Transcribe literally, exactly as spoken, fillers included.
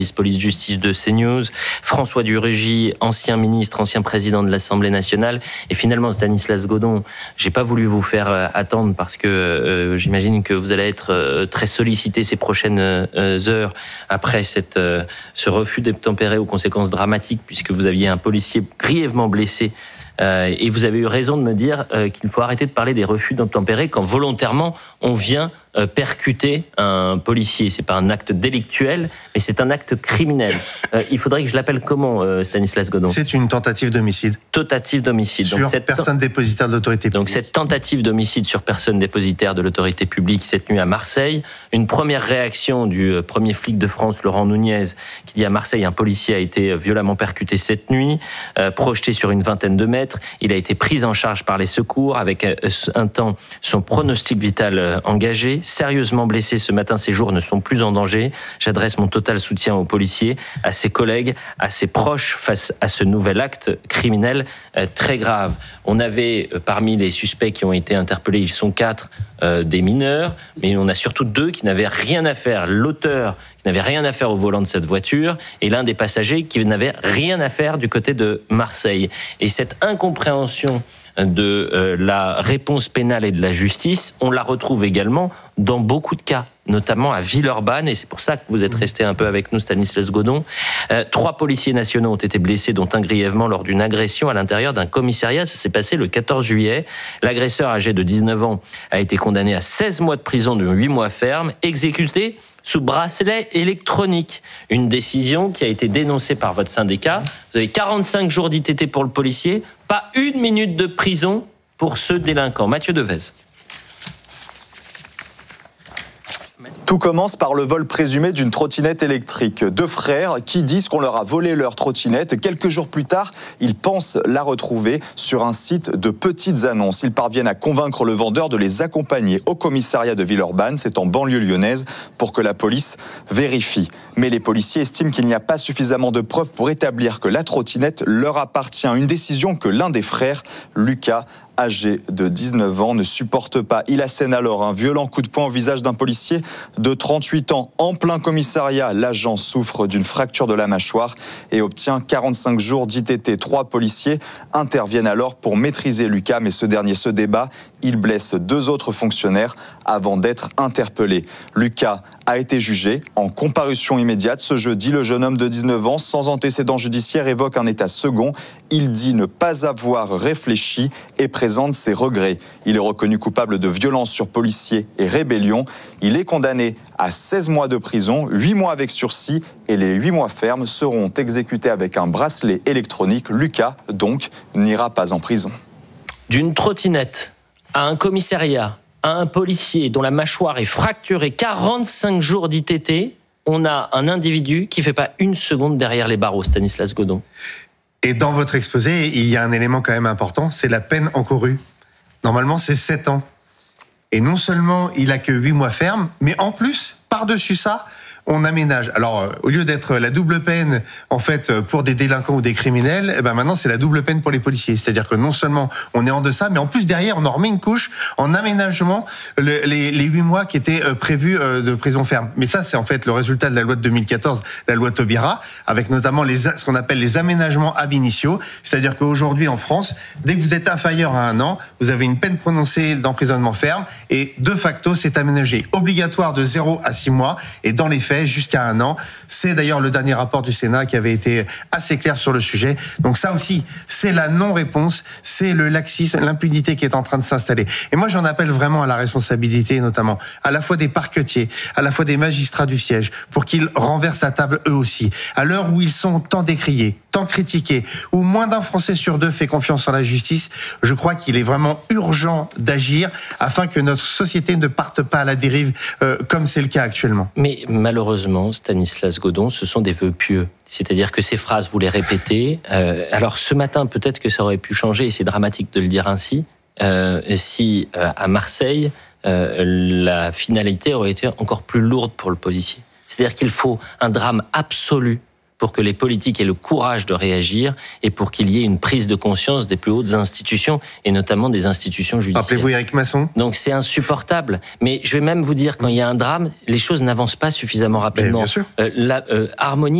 police-justice de CNews, François Durugy, ancien ministre, ancien président de l'Assemblée nationale, et finalement Stanislas Godon. J'ai pas voulu vous faire attendre parce que euh, j'imagine que vous allez être euh, très sollicité ces prochaines euh, heures après cette, euh, ce refus d'obtempérer aux conséquences dramatiques, puisque vous aviez un policier grièvement blessé. Euh, et vous avez eu raison de me dire euh, qu'il faut arrêter de parler des refus d'obtempérer quand volontairement on vient euh, percuter un policier. C'est pas un acte délictuel, mais c'est un acte criminel. Euh, il faudrait que je l'appelle comment, euh, Stanislas Godon ? C'est une tentative d'homicide. Tentative d'homicide. Sur Donc, cette personne dépositaire de l'autorité publique. Donc cette tentative d'homicide sur personne dépositaire de l'autorité publique cette nuit à Marseille. Une première réaction du premier flic de France, Laurent Nunez, qui dit à Marseille, un policier a été violemment percuté cette nuit, euh, projeté sur une vingtaine de mètres. Il a été pris en charge par les secours avec un temps son pronostic vital engagé. Sérieusement blessé ce matin, ses jours ne sont plus en danger. J'adresse mon total soutien aux policiers, à ses collègues, à ses proches face à ce nouvel acte criminel euh, très grave. On avait euh, parmi les suspects qui ont été interpellés, ils sont quatre, euh, des mineurs, mais on a surtout deux qui n'avaient rien à faire. L'auteur qui n'avait rien à faire au volant de cette voiture et l'un des passagers qui n'avait rien à faire du côté de Marseille. Et cette incompréhension de euh, la réponse pénale et de la justice, on la retrouve également dans beaucoup de cas, notamment à Villeurbanne, et c'est pour ça que vous êtes resté un peu avec nous, Stanislas Godon. Euh, trois policiers nationaux ont été blessés, dont un grièvement lors d'une agression à l'intérieur d'un commissariat. Ça s'est passé le quatorze juillet. L'agresseur, âgé de dix-neuf ans, a été condamné à seize mois de prison de huit mois ferme, exécuté sous bracelet électronique. Une décision qui a été dénoncée par votre syndicat. Vous avez quarante-cinq jours d'I T T pour le policier, pas une minute de prison pour ce délinquant. Mathieu Devez. Tout commence par le vol présumé d'une trottinette électrique. Deux frères qui disent qu'on leur a volé leur trottinette. Quelques jours plus tard, ils pensent la retrouver sur un site de petites annonces. Ils parviennent à convaincre le vendeur de les accompagner au commissariat de Villeurbanne, c'est en banlieue lyonnaise, pour que la police vérifie. Mais les policiers estiment qu'il n'y a pas suffisamment de preuves pour établir que la trottinette leur appartient. Une décision que l'un des frères, Lucas, âgé de dix-neuf ans, ne supporte pas. Il assène alors un violent coup de poing au visage d'un policier de trente-huit ans. En plein commissariat, l'agent souffre d'une fracture de la mâchoire et obtient quarante-cinq jours d'I T T. Trois policiers interviennent alors pour maîtriser Lucas, mais ce dernier se débat. Il blesse deux autres fonctionnaires avant d'être interpellé. Lucas a été jugé en comparution immédiate. Ce jeudi, le jeune homme de dix-neuf ans, sans antécédent judiciaire, évoque un état second. Il dit ne pas avoir réfléchi et présente ses regrets. Il est reconnu coupable de violence sur policier et rébellion. Il est condamné à seize mois de prison, huit mois avec sursis, et les huit mois fermes seront exécutés avec un bracelet électronique. Lucas, donc, n'ira pas en prison. D'une trottinette à un commissariat, à un policier dont la mâchoire est fracturée, quarante-cinq jours d'I T T, on a un individu qui ne fait pas une seconde derrière les barreaux, Stanislas Godon. Et dans votre exposé, il y a un élément quand même important, c'est la peine encourue. Normalement, c'est sept ans. Et non seulement il a que huit mois ferme, mais en plus, par-dessus ça, on aménage. Alors, euh, au lieu d'être la double peine, en fait, pour des délinquants ou des criminels, eh ben maintenant, c'est la double peine pour les policiers. C'est-à-dire que non seulement on est en deçà, mais en plus, derrière, on en remet une couche en aménagement le, les, les huit mois qui étaient euh, prévus euh, de prison ferme. Mais ça, c'est en fait le résultat de la loi de deux mille quatorze, la loi Taubira, avec notamment les, ce qu'on appelle les aménagements ab initio. C'est-à-dire qu'aujourd'hui, en France, dès que vous êtes inférieur à un an, vous avez une peine prononcée d'emprisonnement ferme et de facto, c'est aménagé. Obligatoire de zéro à six mois et dans les faits, jusqu'à un an. C'est d'ailleurs le dernier rapport du Sénat qui avait été assez clair sur le sujet. Donc ça aussi, c'est la non-réponse, c'est le laxisme, l'impunité qui est en train de s'installer. Et moi, j'en appelle vraiment à la responsabilité, notamment à la fois des parquetiers, à la fois des magistrats du siège, pour qu'ils renversent la table eux aussi. À l'heure où ils sont tant décriés, tant critiqués, où moins d'un Français sur deux fait confiance en la justice, je crois qu'il est vraiment urgent d'agir afin que notre société ne parte pas à la dérive euh, comme c'est le cas actuellement. Mais malheureusement, Stanislas Godon, ce sont des vœux pieux. C'est-à-dire que ces phrases, vous les répétez. Euh, alors ce matin, peut-être que ça aurait pu changer, et c'est dramatique de le dire ainsi, euh, si euh, à Marseille, euh, la finalité aurait été encore plus lourde pour le policier. C'est-à-dire qu'il faut un drame absolu pour que les politiques aient le courage de réagir et pour qu'il y ait une prise de conscience des plus hautes institutions, et notamment des institutions judiciaires. Rappelez-vous Éric Masson. Donc c'est insupportable. Mais je vais même vous dire, quand il y a un drame, les choses n'avancent pas suffisamment rapidement. Mais bien sûr. Euh, la euh, harmonie